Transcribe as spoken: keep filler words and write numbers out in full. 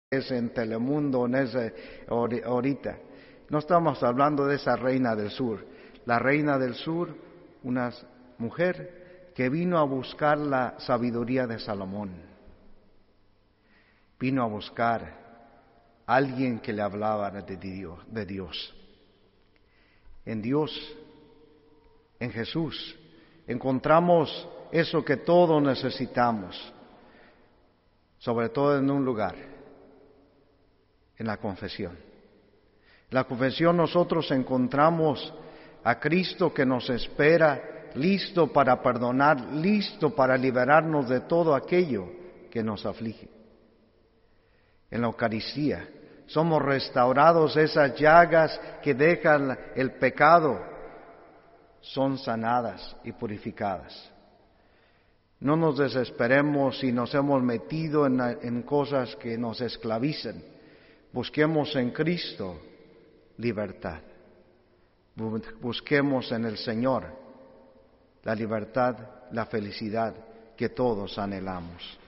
es en Telemundo, en ese, ahorita. No estamos hablando de esa reina del sur. La reina del sur, una mujer que vino a buscar la sabiduría de Salomón. Vino a buscar a alguien que le hablara de Dios, de Dios. En Dios, en Jesús, encontramos eso que todos necesitamos, sobre todo en un lugar, en la confesión. En la confesión nosotros encontramos a Cristo que nos espera, listo para perdonar, listo para liberarnos de todo aquello que nos aflige. En la Eucaristía somos restaurados, esas llagas que dejan el pecado son sanadas y purificadas. No nos desesperemos si nos hemos metido en, en cosas que nos esclavizan. Busquemos en Cristo libertad. Busquemos en el Señor la libertad, la felicidad que todos anhelamos.